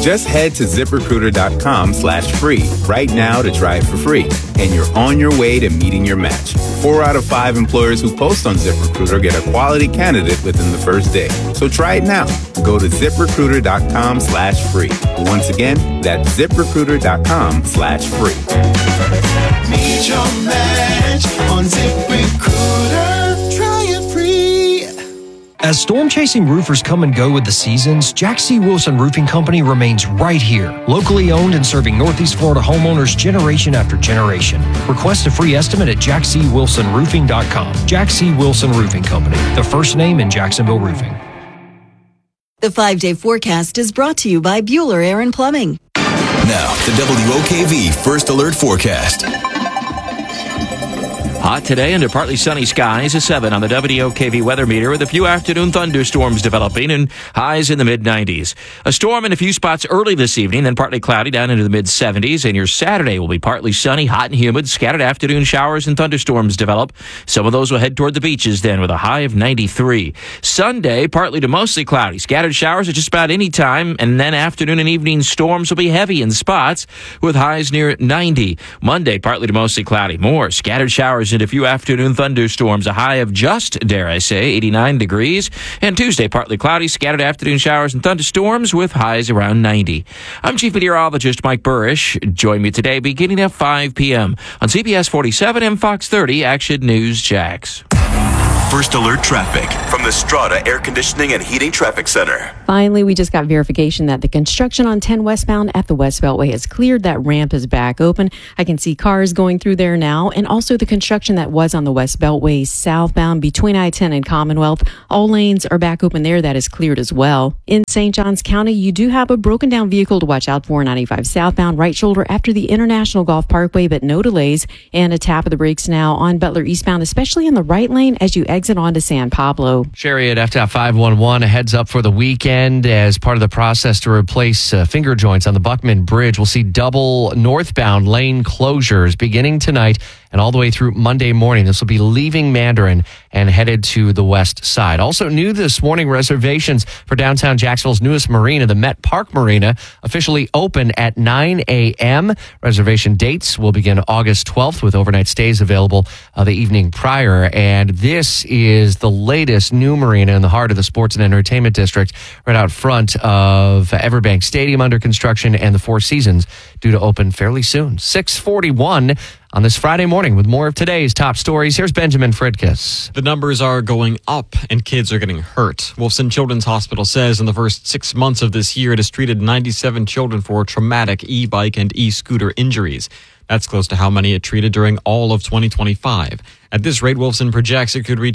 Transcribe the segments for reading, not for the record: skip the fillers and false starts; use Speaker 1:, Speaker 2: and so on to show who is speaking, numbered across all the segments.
Speaker 1: Just head to ZipRecruiter.com/free right now to try it for free, and you're on your way to meeting your match. 4 out of 5 employers who post on ZipRecruiter get a quality candidate within the first day. So try it now. Go to ZipRecruiter.com/free. Once again, that's ZipRecruiter.com/free.
Speaker 2: Meet your match on ZipRecruiter. Try it free.
Speaker 3: As storm-chasing roofers come and go with the seasons, Jack C. Wilson Roofing Company remains right here, locally owned and serving Northeast Florida homeowners generation after generation. Request a free estimate at jackcwilsonroofing.com. Jack C. Wilson Roofing Company, the first name in Jacksonville roofing.
Speaker 4: The 5-day forecast is brought to you by Bueller Air and Plumbing.
Speaker 5: Now, the WOKV First Alert Forecast.
Speaker 6: Hot today under partly sunny skies, a 7 on the WOKV weather meter with a few afternoon thunderstorms developing and highs in the mid-90s. A storm in a few spots early this evening, then partly cloudy down into the mid-70s. And your Saturday will be partly sunny, hot and humid. Scattered afternoon showers and thunderstorms develop. Some of those will head toward the beaches then with a high of 93. Sunday, partly to mostly cloudy. Scattered showers at just about any time. And then afternoon and evening storms will be heavy in spots with highs near 90. Monday, partly to mostly cloudy. More scattered showers and a few afternoon thunderstorms, a high of just, dare I say, 89 degrees. And Tuesday, partly cloudy, scattered afternoon showers and thunderstorms with highs around 90. I'm Chief Meteorologist Mike Burrish. Join me today beginning at 5 p.m. on CBS 47 and Fox 30 Action News Jax.
Speaker 5: First Alert Traffic from the Strata Air Conditioning and Heating Traffic Center.
Speaker 7: Finally, we just got verification that the construction on 10 westbound at the West Beltway has cleared. That ramp is back open. I can see cars going through there now. And also the construction that was on the West Beltway southbound between I-10 and Commonwealth. All lanes are back open there. That is cleared as well. In St. Johns County, you do have a broken down vehicle to watch out for. 95 southbound, right shoulder after the International Golf Parkway, but no delays. And a tap of the brakes now on Butler eastbound, especially in the right lane as you exit onto San Pablo.
Speaker 8: Sherry at FTOP 511, a heads up for the weekend as part of the process to replace finger joints on the Buckman Bridge. We'll see double northbound lane closures beginning tonight and all the way through Monday morning. This will be leaving Mandarin and headed to the west side. Also new this morning, reservations for downtown Jacksonville's newest marina, the Met Park Marina, officially open at 9 a.m. Reservation dates will begin August 12th with overnight stays available the evening prior. And this is the latest new marina in the heart of the sports and entertainment district, right out front of Everbank Stadium under construction, and the Four Seasons due to open fairly soon. 6:41 on this Friday morning with more of today's top stories. Here's Benjamin Fridkiss.
Speaker 9: The numbers are going up and kids are getting hurt. Wolfson Children's Hospital says in the first 6 months of this year, it has treated 97 children for traumatic e-bike and e-scooter injuries. That's close to how many it treated during all of 2025. At this rate, Wolfson projects it could reach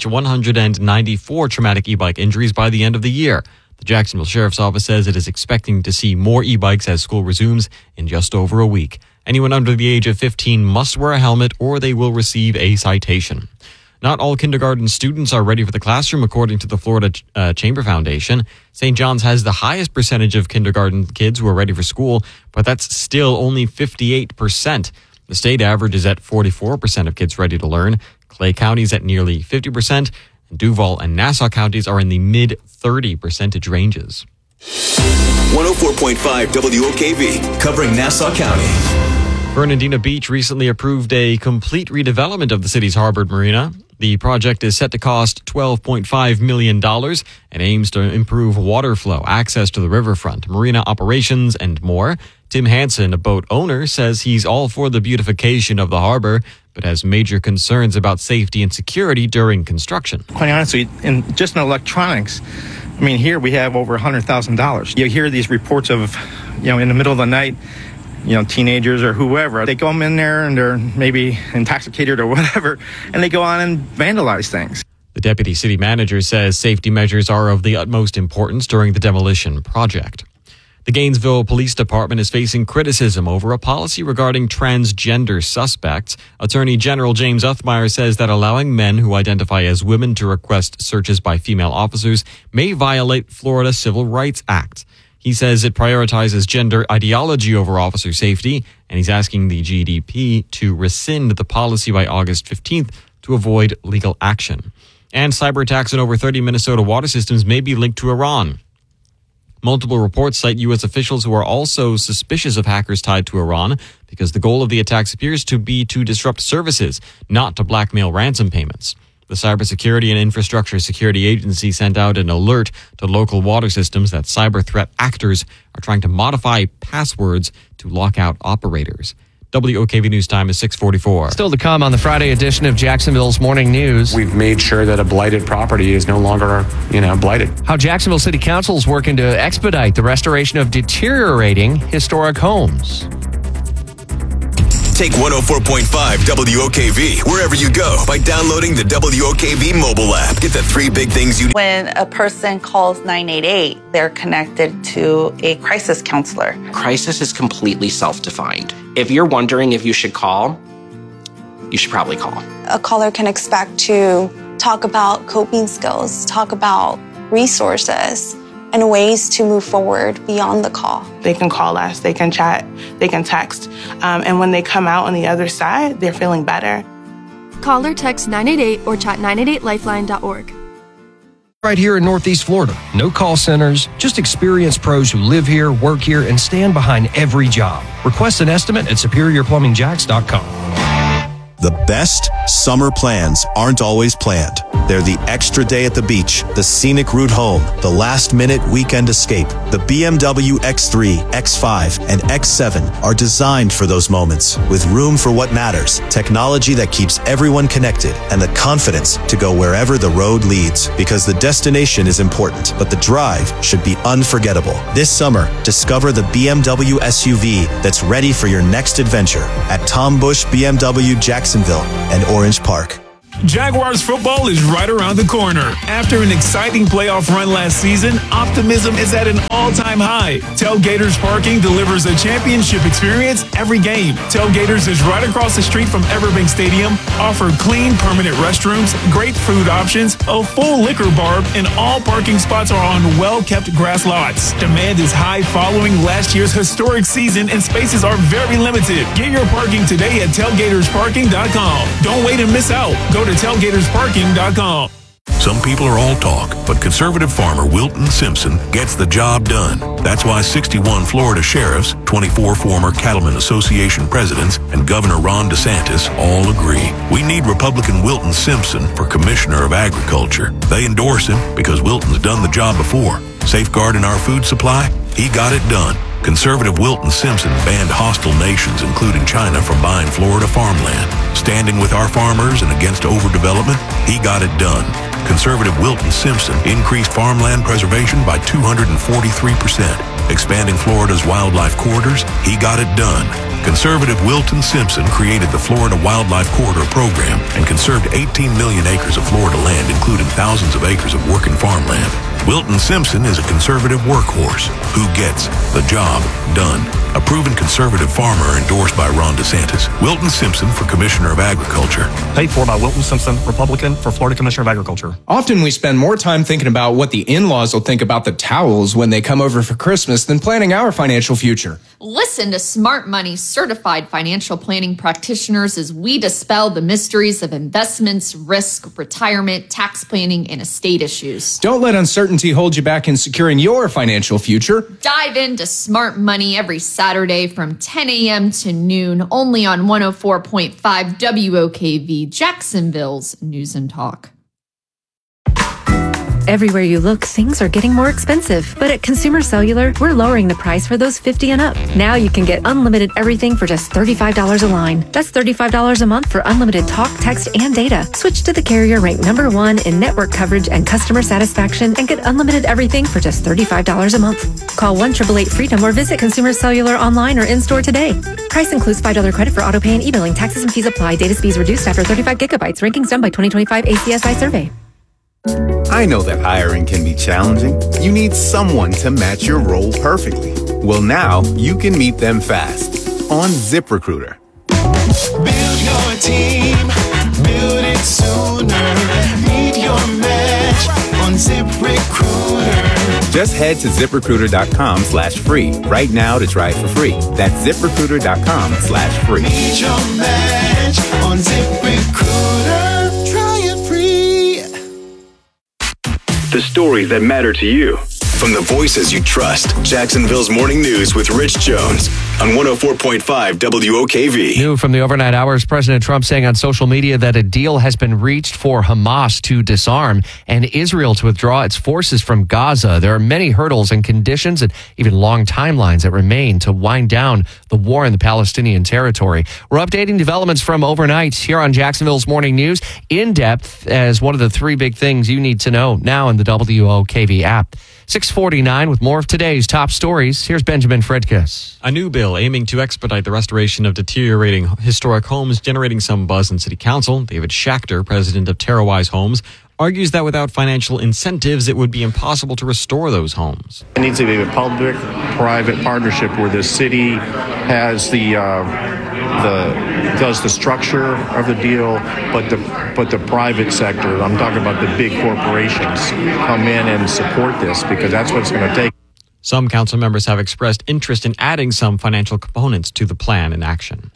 Speaker 9: 194 traumatic e-bike injuries by the end of the year. The Jacksonville Sheriff's Office says it is expecting to see more e-bikes as school resumes in just over a week. Anyone under the age of 15 must wear a helmet or they will receive a citation. Not all kindergarten students are ready for the classroom, according to the Florida Chamber Foundation. St. John's has the highest percentage of kindergarten kids who are ready for school, but that's still only 58%. The state average is at 44% of kids ready to learn. Clay County is at nearly 50%. And Duval and Nassau counties are in the mid-30% ranges.
Speaker 5: 104.5 WOKV, covering Nassau County.
Speaker 9: Fernandina Beach recently approved a complete redevelopment of the city's Harbor Marina. The project is set to cost $12.5 million and aims to improve water flow, access to the riverfront, marina operations, and more. Tim Hansen, a boat owner, says he's all for the beautification of the harbor, but has major concerns about safety and security during construction.
Speaker 10: Quite honestly, just in electronics, I mean, here we have over $100,000. You hear these reports of, in the middle of the night, teenagers or whoever, they go in there and they're maybe intoxicated or whatever, and they go on and vandalize things.
Speaker 9: The deputy city manager says safety measures are of the utmost importance during the demolition project. The Gainesville Police Department is facing criticism over a policy regarding transgender suspects. Attorney General James Uthmeyer says that allowing men who identify as women to request searches by female officers may violate Florida Civil Rights Act. He says it prioritizes gender ideology over officer safety, and he's asking the GDP to rescind the policy by August 15th to avoid legal action. And cyber attacks on over 30 Minnesota water systems may be linked to Iran. Multiple reports cite U.S. officials who are also suspicious of hackers tied to Iran because the goal of the attacks appears to be to disrupt services, not to blackmail ransom payments. The Cybersecurity and Infrastructure Security Agency sent out an alert to local water systems that cyber threat actors are trying to modify passwords to lock out operators. WOKV News Time is 6:44.
Speaker 8: Still to come on the Friday edition of Jacksonville's Morning News.
Speaker 11: We've made sure that a blighted property is no longer, blighted.
Speaker 8: How Jacksonville City Council is working to expedite the restoration of deteriorating historic homes.
Speaker 5: Take 104.5 WOKV wherever you go by downloading the WOKV mobile app. Get the 3 big things you need.
Speaker 12: When a person calls 988, they're connected to a crisis counselor.
Speaker 13: Crisis is completely self-defined. If you're wondering if you should call, you should probably call.
Speaker 14: A caller can expect to talk about coping skills, talk about resources, and ways to move forward beyond the call.
Speaker 15: They can call us, they can chat, they can text, and when they come out on the other side, they're feeling better.
Speaker 16: Call or text 988 or chat 988lifeline.org.
Speaker 3: Right here in Northeast Florida. No call centers, just experienced pros who live here, work here, and stand behind every job. Request an estimate at SuperiorPlumbingJacks.com.
Speaker 17: The best summer plans aren't always planned. They're the extra day at the beach, the scenic route home, the last-minute weekend escape. The BMW X3, X5, and X7 are designed for those moments, with room for what matters, technology that keeps everyone connected, and the confidence to go wherever the road leads. Because the destination is important, but the drive should be unforgettable. This summer, discover the BMW SUV that's ready for your next adventure at Tom Busch BMW Jacksonville and Orange Park.
Speaker 18: Jaguars football is right around the corner. After an exciting playoff run last season, optimism is at an all-time high. Tailgaters Parking delivers a championship experience every game. Tailgaters is right across the street from Everbank Stadium, offer clean, permanent restrooms, great food options, a full liquor bar, and all parking spots are on well-kept grass lots. Demand is high following last year's historic season, and spaces are very limited. Get your parking today at tailgatorsparking.com. Don't wait and miss out. Go to tailgatorsparking.com.
Speaker 19: Some people are all talk, but conservative farmer Wilton Simpson gets the job done. That's why 61 Florida sheriffs, 24 former Cattlemen Association presidents, and Governor Ron DeSantis all agree. We need Republican Wilton Simpson for Commissioner of Agriculture. They endorse him because Wilton's done the job before. Safeguarding our food supply? He got it done. Conservative Wilton Simpson banned hostile nations, including China, from buying Florida farmland. Standing with our farmers and against overdevelopment? He got it done. Conservative Wilton Simpson increased farmland preservation by 243%. Expanding Florida's wildlife corridors? He got it done. Conservative Wilton Simpson created the Florida Wildlife Corridor Program and conserved 18 million acres of Florida land, including thousands of acres of working farmland. Wilton Simpson is a conservative workhorse who gets the job done. A proven conservative farmer endorsed by Ron DeSantis. Wilton Simpson for Commissioner of Agriculture.
Speaker 20: Paid for by Wilton Simpson, Republican, for Florida Commissioner of Agriculture.
Speaker 21: Often we spend more time thinking about what the in-laws will think about the towels when they come over for Christmas than planning our financial future.
Speaker 22: Listen to Smart Money certified financial planning practitioners as we dispel the mysteries of investments, risk, retirement, tax planning, and estate issues.
Speaker 21: Don't let uncertainty hold you back in securing your financial future.
Speaker 22: Dive into Smart Money every Saturday from 10 a.m. to noon, only on 104.5 WOKV, Jacksonville's News and Talk.
Speaker 23: Everywhere you look, things are getting more expensive. But at Consumer Cellular, we're lowering the price for those 50 and up. Now you can get unlimited everything for just $35 a line. That's $35 a month for unlimited talk, text, and data. Switch to the carrier ranked #1 in network coverage and customer satisfaction and get unlimited everything for just $35 a month. Call 1-888-FREEDOM or visit Consumer Cellular online or in-store today. Price includes $5 credit for auto pay and e-billing. Taxes and fees apply. Data speeds reduced after 35 gigabytes. Rankings done by 2025 ACSI survey.
Speaker 1: I know that hiring can be challenging. You need someone to match your role perfectly. Well, now you can meet them fast on ZipRecruiter.
Speaker 2: Build your team, build it sooner. Meet your match on ZipRecruiter.
Speaker 1: Just head to ZipRecruiter.com/free right now to try it for free. That's ZipRecruiter.com/free.
Speaker 2: Meet your match on ZipRecruiter. Try it free.
Speaker 24: The stories that matter to you.
Speaker 5: From the voices you trust, Jacksonville's Morning News with Rich Jones on 104.5 WOKV.
Speaker 8: New from the overnight hours, President Trump saying on social media that a deal has been reached for Hamas to disarm and Israel to withdraw its forces from Gaza. There are many hurdles and conditions and even long timelines that remain to wind down the war in the Palestinian territory. We're updating developments from overnight here on Jacksonville's Morning News in depth as one of the three big things you need to know now in the WOKV app. 6:49 with more of today's top stories. Here's Benjamin Fredkes.
Speaker 9: A new bill aiming to expedite the restoration of deteriorating historic homes generating some buzz in City Council. David Schachter, president of TerraWise Homes, argues that without financial incentives, it would be impossible to restore those homes.
Speaker 4: It needs to be a public-private partnership where the city has does the structure of the deal, but the private sector, I'm talking about the big corporations, come in and support this because that's what it's going to take.
Speaker 9: Some council members have expressed interest in adding some financial components to the plan in action.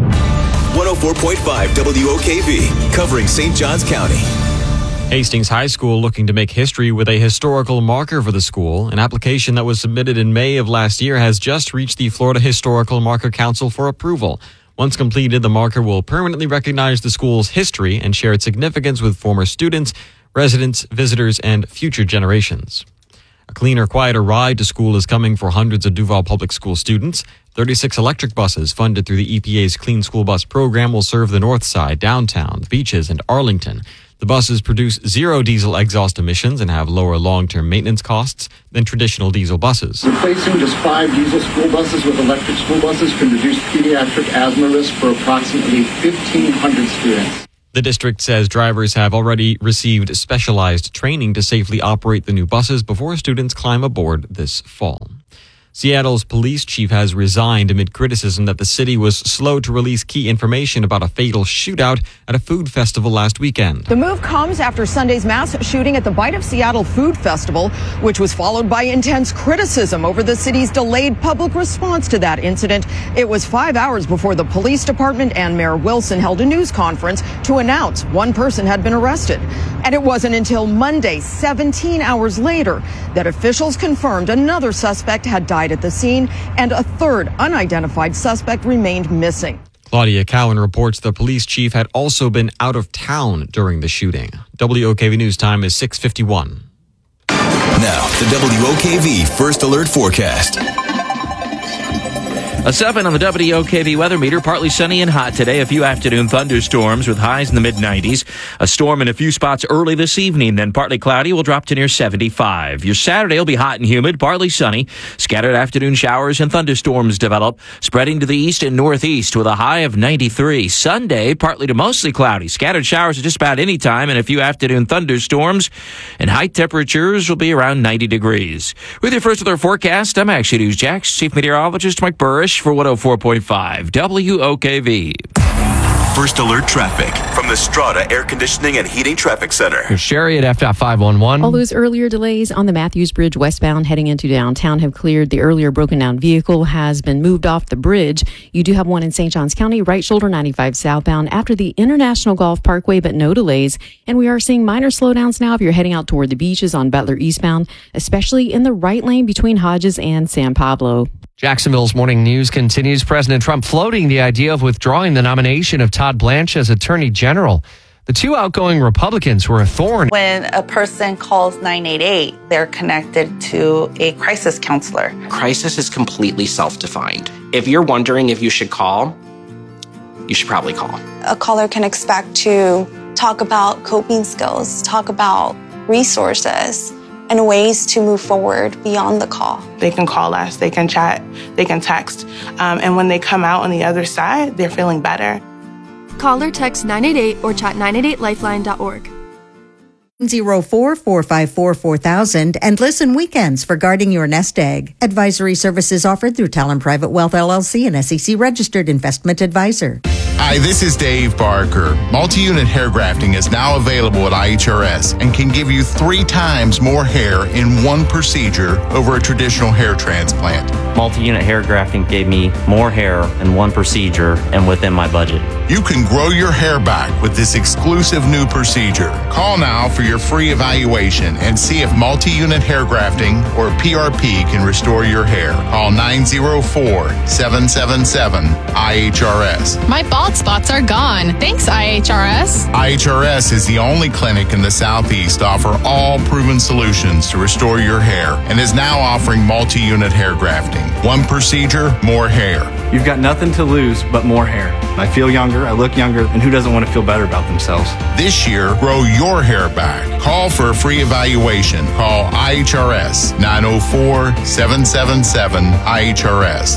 Speaker 5: 104.5 WOKV, covering St. Johns County.
Speaker 9: Hastings High School looking to make history with a historical marker for the school. An application that was submitted in May of last year has just reached the Florida Historical Marker Council for approval. Once completed, the marker will permanently recognize the school's history and share its significance with former students, residents, visitors, and future generations. A cleaner, quieter ride to school is coming for hundreds of Duval Public School students. 36 electric buses funded through the EPA's Clean School Bus program will serve the North Side, downtown, the beaches, and Arlington. The buses produce zero diesel exhaust emissions and have lower long-term maintenance costs than traditional diesel buses.
Speaker 6: Replacing just 5 diesel school buses with electric school buses can reduce pediatric asthma risk for approximately 1,500 students.
Speaker 9: The district says drivers have already received specialized training to safely operate the new buses before students climb aboard this fall. Seattle's police chief has resigned amid criticism that the city was slow to release key information about a fatal shootout at a food festival last weekend.
Speaker 7: The move comes after Sunday's mass shooting at the Bite of Seattle Food Festival, which was followed by intense criticism over the city's delayed public response to that incident. It was 5 hours before the police department and Mayor Wilson held a news conference to announce one person had been arrested. And it wasn't until Monday, 17 hours later, that officials confirmed another suspect had died at the scene and a third unidentified suspect remained missing.
Speaker 9: Claudia Cowan reports the police chief had also been out of town during the shooting. WOKV News time is 6:51.
Speaker 5: Now, the WOKV First Alert Forecast.
Speaker 24: A 7 on the WOKV weather meter. Partly sunny and hot today. A few afternoon thunderstorms with highs in the mid-90s. A storm in a few spots early this evening. Then partly cloudy will drop to near 75. Your Saturday will be hot and humid, partly sunny. Scattered afternoon showers and thunderstorms develop, spreading to the east and northeast with a high of 93. Sunday, partly to mostly cloudy. Scattered showers at just about any time and a few afternoon thunderstorms. And high temperatures will be around 90 degrees. With your First Alert Forecast, I'm Action News Jax Chief Meteorologist Mike Burrish for 104.5 WOKV.
Speaker 5: First Alert Traffic from the Strata Air Conditioning and Heating Traffic Center.
Speaker 8: Here's Sherry at F.511.
Speaker 25: All those earlier delays on the Matthews Bridge westbound heading into downtown have cleared. The earlier broken down vehicle has been moved off the bridge. You do have one in St. Johns County, right shoulder 95 southbound after the International Golf Parkway, but no delays. And we are seeing minor slowdowns now if you're heading out toward the beaches on Butler eastbound, especially in the right lane between Hodges and San Pablo.
Speaker 8: Jacksonville's Morning News continues. President Trump floating the idea of withdrawing the nomination of Todd Blanche as Attorney General. The two outgoing Republicans were a thorn.
Speaker 12: When a person calls 988, they're connected to a crisis counselor.
Speaker 13: Crisis is completely self-defined. If you're wondering if you should call, you should probably call.
Speaker 14: A caller can expect to talk about coping skills, talk about resources, and ways to move forward beyond the call.
Speaker 15: They can call us, they can chat, they can text. And when they come out on the other side, they're feeling better.
Speaker 16: Call or text 988 or chat 988lifeline.org.
Speaker 26: 04-454-4000 and listen weekends for guarding your nest egg. Advisory services offered through Talon Private Wealth LLC, an SEC registered investment advisor.
Speaker 3: Hi, this is Dave Barker. Multi-unit hair grafting is now available at IHRS and can give you 3 times more hair in one procedure over a traditional hair transplant.
Speaker 10: Multi-unit hair grafting gave me more hair in one procedure and within my budget.
Speaker 3: You can grow your hair back with this exclusive new procedure. Call now for your free evaluation and see if multi-unit hair grafting or PRP can restore your hair. Call 904-777-IHRS.
Speaker 11: My bald spots are gone. Thanks, IHRS.
Speaker 3: IHRS is the only clinic in the Southeast to offer all proven solutions to restore your hair and is now offering multi-unit hair grafting. One procedure, more hair.
Speaker 17: You've got nothing to lose but more hair. I feel younger, I look younger, and who doesn't want to feel better about themselves?
Speaker 3: This year, grow your hair back. Call for a free evaluation. Call IHRS 904-777-IHRS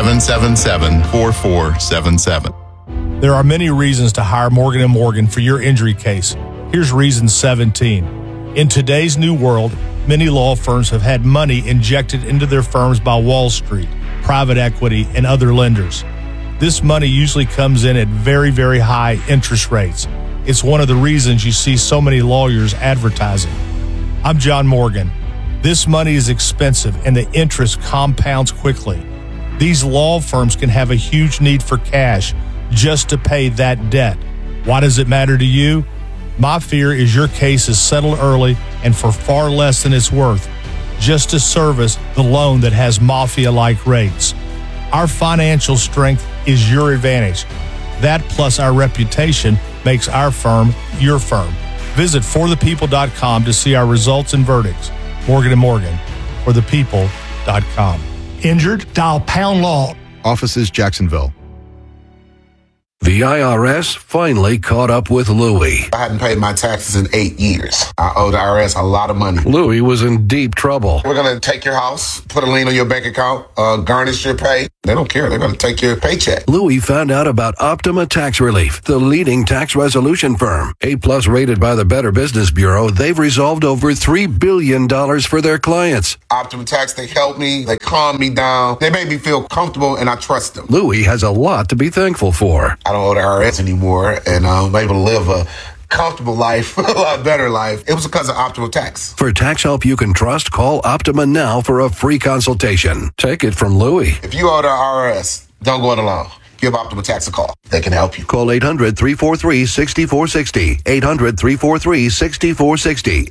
Speaker 3: 777-4477.
Speaker 18: There are many reasons to hire Morgan & Morgan for your injury case. Here's reason 17. In today's new world, many law firms have had money injected into their firms by Wall Street, private equity, and other lenders. This money usually comes in at very, very high interest rates. It's one of the reasons you see so many lawyers advertising. I'm John Morgan. This money is expensive and the interest compounds quickly. These law firms can have a huge need for cash just to pay that debt. Why does it matter to you? My fear is your case is settled early and for far less than it's worth, just to service the loan that has mafia-like rates. Our financial strength is your advantage. That plus our reputation makes our firm your firm. Visit forthepeople.com to see our results and verdicts. Morgan & Morgan, forthepeople.com. Injured? Dial pound law.
Speaker 19: Offices Jacksonville. The IRS finally caught up with Louie.
Speaker 27: I hadn't paid my taxes in 8 years. I owe the IRS a lot of money.
Speaker 19: Louie was in deep trouble.
Speaker 27: We're going to take your house, put a lien on your bank account, garnish your pay. They don't care. They're going to take your paycheck.
Speaker 19: Louie found out about Optima Tax Relief, the leading tax resolution firm. A-plus rated by the Better Business Bureau, they've resolved over $3 billion for their clients.
Speaker 27: Optima Tax, they helped me. They calmed me down. They made me feel comfortable, and I trust them.
Speaker 19: Louie has a lot to be thankful for.
Speaker 27: I don't owe the IRS anymore, and I'm able to live a comfortable life, a lot better life. It was because of Optima Tax.
Speaker 19: For tax help you can trust, call Optima now for a free consultation. Take it from Louie.
Speaker 27: If you owe the IRS, don't go it alone. Give Optima Tax a call. They can help you.
Speaker 19: Call 800-343-6460. 800-343-6460.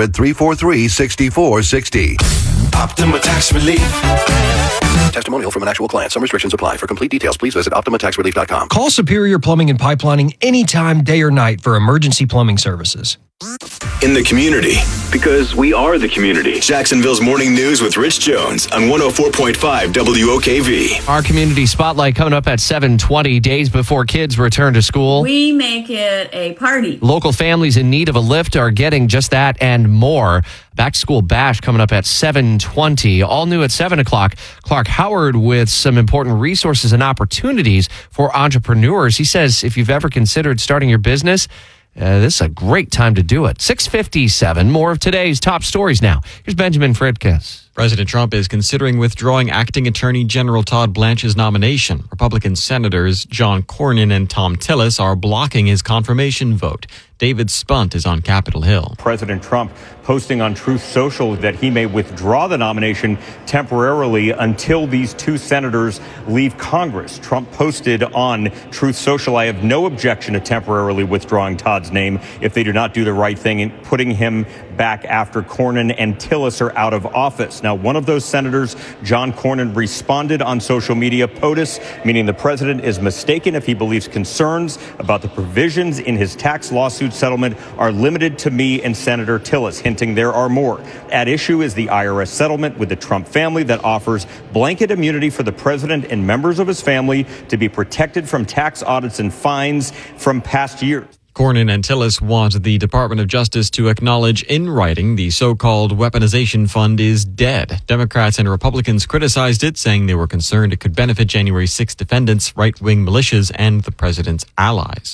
Speaker 19: 800-343-6460.
Speaker 2: Optima Tax Relief.
Speaker 19: Testimonial from an actual client. Some restrictions apply. For complete details, please visit OptimaTaxRelief.com.
Speaker 28: Call Superior Plumbing and Pipelining anytime, day or night for emergency plumbing services.
Speaker 5: In the community, because we are the community. Jacksonville's Morning News with Rich Jones on 104.5 WOKV.
Speaker 8: Our community spotlight coming up at 7:20, days before kids return to school.
Speaker 29: We make it a party.
Speaker 8: Local families in need of a lift are getting just that and more. Back to school bash coming up at 7:20. All new at 7 o'clock. Clark Howard with some important resources and opportunities for entrepreneurs. He says if you've ever considered starting your business, this is a great time to do it. 6:57. More of today's top stories now. Here's Benjamin Fridkes.
Speaker 9: President Trump is considering withdrawing Acting Attorney General Todd Blanche's nomination. Republican Senators John Cornyn and Thom Tillis are blocking his confirmation vote. David Spunt is on Capitol Hill.
Speaker 30: President Trump posting on Truth Social that he may withdraw the nomination temporarily until these two senators leave Congress. Trump posted on Truth Social, "I have no objection to temporarily withdrawing Todd's name if they do not do the right thing and putting him back after Cornyn and Tillis are out of office." Now, one of those senators, John Cornyn, responded on social media, POTUS, meaning the president is mistaken if he believes concerns about the provisions in his tax lawsuit settlement are limited to me and Senator Tillis, hinting there are more. At issue is the IRS settlement with the Trump family that offers blanket immunity for the president and members of his family to be protected from tax audits and fines from past years.
Speaker 9: Cornyn and Tillis want the Department of Justice to acknowledge in writing the so-called weaponization fund is dead. Democrats and Republicans criticized it, saying they were concerned it could benefit January 6 defendants, right-wing militias, and the president's allies.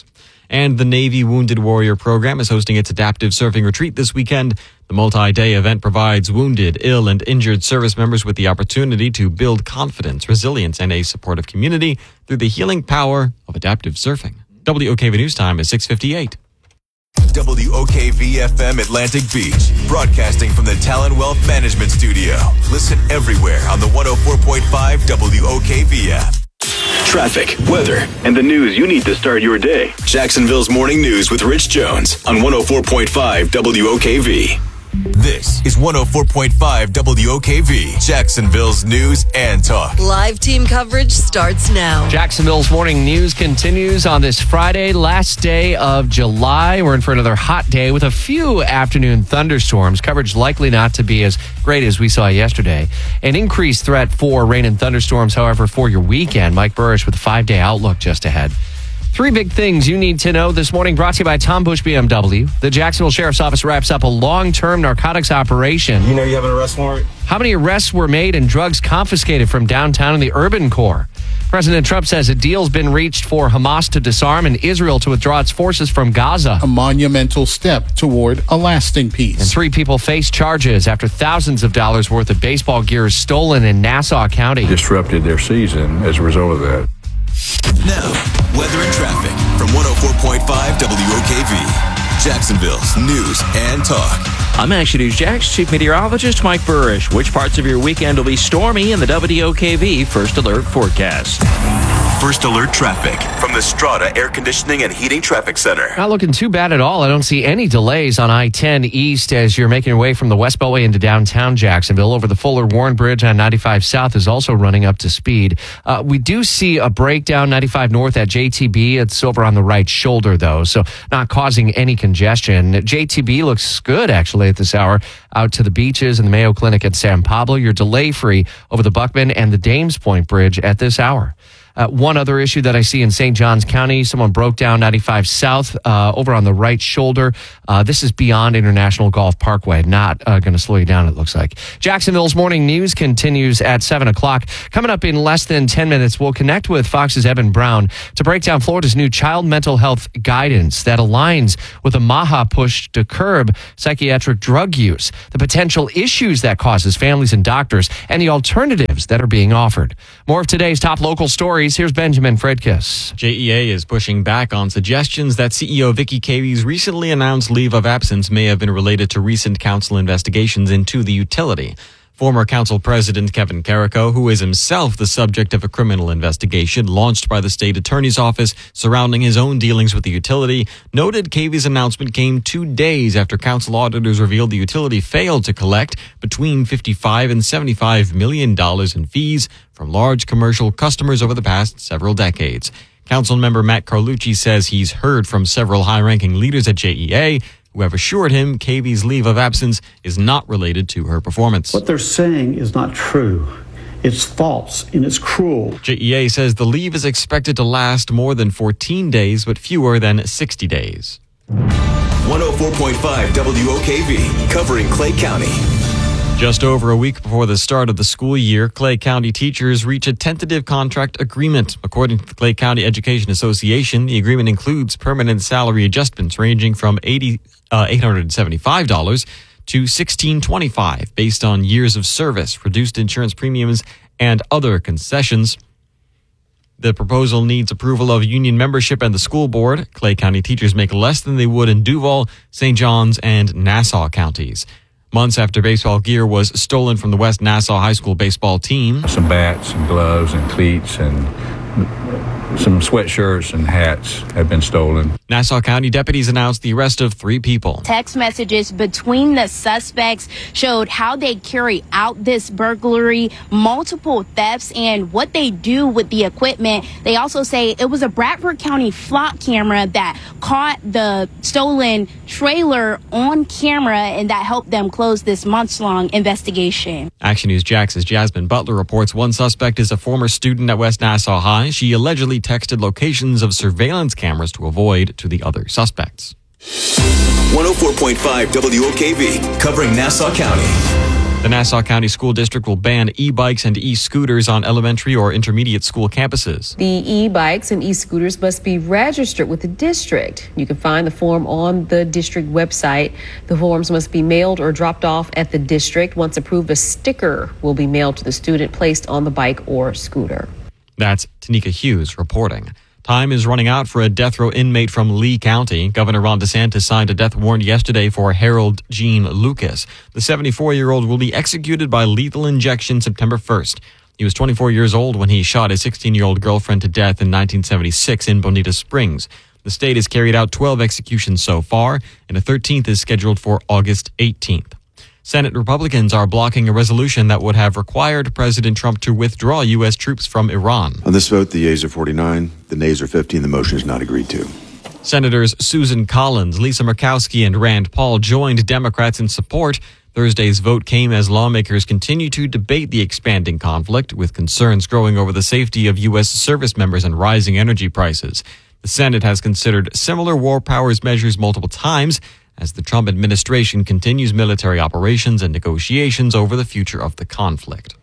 Speaker 9: And the Navy Wounded Warrior Program is hosting its adaptive surfing retreat this weekend. The multi-day event provides wounded, ill, and injured service members with the opportunity to build confidence, resilience, and a supportive community through the healing power of adaptive surfing. WOKV News Time is 6:58.
Speaker 5: WOKV-FM Atlantic Beach, broadcasting from the Talon Wealth Management Studio. Listen everywhere on the 104.5 WOKV app. Traffic, weather, and the news you need to start your day. Jacksonville's Morning News with Rich Jones on 104.5 WOKV. This is 104.5 WOKV, Jacksonville's news and talk.
Speaker 1: Live team coverage starts now.
Speaker 8: Jacksonville's Morning News continues on this Friday, last day of July. We're in for another hot day with a few afternoon thunderstorms. Coverage likely not to be as great as we saw yesterday. An increased threat for rain and thunderstorms, however, for your weekend. Mike Burrish with a 5-day outlook just ahead. 3 big things you need to know this morning, brought to you by Tom Bush BMW. The Jacksonville Sheriff's Office wraps up a long-term narcotics operation.
Speaker 4: You know you have an arrest warrant?
Speaker 8: How many arrests were made and drugs confiscated from downtown in the urban core? President Trump says a deal's been reached for Hamas to disarm and Israel to withdraw its forces from Gaza.
Speaker 6: A monumental step toward a lasting peace.
Speaker 8: And 3 people face charges after thousands of dollars worth of baseball gear is stolen in Nassau County.
Speaker 7: Disrupted their season as a result of that.
Speaker 5: Now, weather and traffic from 104.5 WOKV, Jacksonville's news and talk.
Speaker 20: I'm Action News Jax Chief Meteorologist Mike Burrish. Which parts of your weekend will be stormy in the WOKV First Alert forecast?
Speaker 5: First Alert traffic from the Strata Air Conditioning and Heating Traffic Center.
Speaker 8: Not looking too bad at all. I don't see any delays on I-10 East as you're making your way from the West Beltway into downtown Jacksonville. Over the Fuller Warren Bridge on 95 South is also running up to speed. We do see a breakdown 95 North at JTB. It's over on the right shoulder, though, so not causing any congestion. JTB looks good, actually, at this hour. Out to the beaches and the Mayo Clinic at San Pablo. You're delay-free over the Buckman and the Dames Point Bridge at this hour. One other issue that I see in St. Johns County, someone broke down 95 South over on the right shoulder. This is beyond International Golf Parkway. Not going to slow you down, it looks like. Jacksonville's Morning News continues at 7 o'clock. Coming up in less than 10 minutes, we'll connect with Fox's Evan Brown to break down Florida's new child mental health guidance that aligns with a MAHA push to curb psychiatric drug use, the potential issues that causes families and doctors, and the alternatives that are being offered. More of today's top local stories. Here's Benjamin Fredkiss.
Speaker 9: JEA is pushing back on suggestions that CEO Vicky Cavy's recently announced leave of absence may have been related to recent council investigations into the utility. Former council president Kevin Carrico, who is himself the subject of a criminal investigation launched by the state attorney's office surrounding his own dealings with the utility, noted Cavy's announcement came 2 days after council auditors revealed the utility failed to collect between $55 and $75 million in fees from large commercial customers over the past several decades. Council member Matt Carlucci says he's heard from several high-ranking leaders at JEA who have assured him Cavy's leave of absence is not related to her performance.
Speaker 21: What they're saying is not true. It's false and it's cruel.
Speaker 9: JEA says the leave is expected to last more than 14 days, but fewer than 60 days.
Speaker 5: 104.5 WOKV, covering Clay County.
Speaker 9: Just over a week before the start of the school year, Clay County teachers reach a tentative contract agreement. According to the Clay County Education Association, the agreement includes permanent salary adjustments ranging from $875 to $1,625 based on years of service, reduced insurance premiums, and other concessions. The proposal needs approval of union membership and the school board. Clay County teachers make less than they would in Duval, St. Johns, and Nassau counties. Months after baseball gear was stolen from the West Nassau High School baseball team.
Speaker 7: Some bats and gloves and cleats and some sweatshirts and hats have been stolen.
Speaker 9: Nassau County deputies announced the arrest of 3 people.
Speaker 22: Text messages between the suspects showed how they carry out this burglary, multiple thefts, and what they do with the equipment. They also say it was a Bradford County flock camera that caught the stolen trailer on camera, and that helped them close this months-long investigation.
Speaker 9: Action News Jax's Jasmine Butler reports one suspect is a former student at West Nassau High. She allegedly texted locations of surveillance cameras to avoid to the other suspects.
Speaker 5: 104.5 WOKV, covering Nassau County.
Speaker 9: The Nassau County School District will ban e-bikes and e-scooters on elementary or intermediate school campuses.
Speaker 4: The e-bikes and e-scooters must be registered with the district. You can find the form on the district website. The forms must be mailed or dropped off at the district. Once approved, a sticker will be mailed to the student placed on the bike or scooter.
Speaker 9: That's Tanika Hughes reporting. Time is running out for a death row inmate from Lee County. Governor Ron DeSantis signed a death warrant yesterday for Harold Gene Lucas. The 74-year-old will be executed by lethal injection September 1st. He was 24 years old when he shot his 16-year-old girlfriend to death in 1976 in Bonita Springs. The state has carried out 12 executions so far, and a 13th is scheduled for August 18th. Senate Republicans are blocking a resolution that would have required President Trump to withdraw U.S. troops from Iran.
Speaker 12: On this vote, the yeas are 49, the nays are 15. The motion is not agreed to.
Speaker 9: Senators Susan Collins, Lisa Murkowski, and Rand Paul joined Democrats in support. Thursday's vote came as lawmakers continue to debate the expanding conflict, with concerns growing over the safety of U.S. service members and rising energy prices. The Senate has considered similar war powers measures multiple times, as the Trump administration continues military operations and negotiations over the future of the conflict.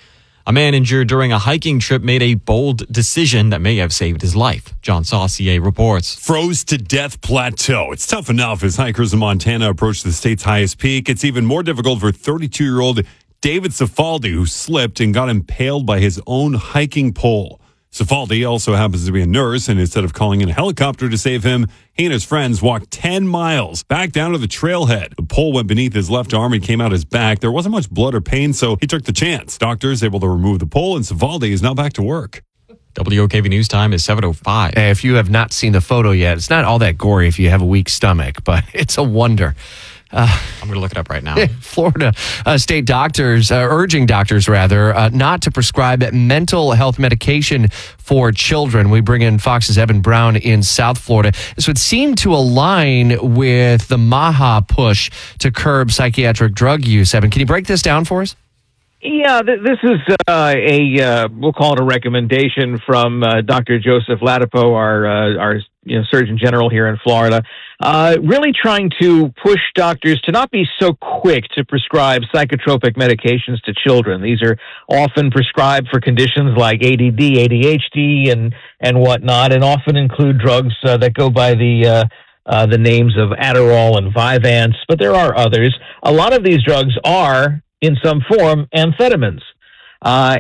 Speaker 9: A man injured during a hiking trip made a bold decision that may have saved his life. John Saucier reports.
Speaker 13: Froze to death plateau. It's tough enough as hikers in Montana approach the state's highest peak. It's even more difficult for 32-year-old David Cifaldi, who slipped and got impaled by his own hiking pole. Cifaldi also happens to be a nurse, and instead of calling in a helicopter to save him, he and his friends walked 10 miles back down to the trailhead. The pole went beneath his left arm and came out his back. There wasn't much blood or pain, so he took the chance. Doctors able to remove the pole, and Cifaldi is now back to work.
Speaker 9: WOKV News Time is 7:05.
Speaker 8: If you have not seen the photo yet, it's not all that gory if you have a weak stomach, but it's a wonder.
Speaker 9: I'm going to look it up right now.
Speaker 8: Florida state doctors, urging doctors not to prescribe mental health medication for children. We bring in Fox's Evan Brown in South Florida. This would seem to align with the MAHA push to curb psychiatric drug use. Evan, can you break this down for us?
Speaker 14: Yeah, this is we'll call it a recommendation from Dr. Joseph Ladapo, our Surgeon General here in Florida, really trying to push doctors to not be so quick to prescribe psychotropic medications to children. These are often prescribed for conditions like ADD, ADHD, and whatnot, and often include drugs that go by the names of Adderall and Vyvanse, but there are others. A lot of these drugs are, in some form, amphetamines.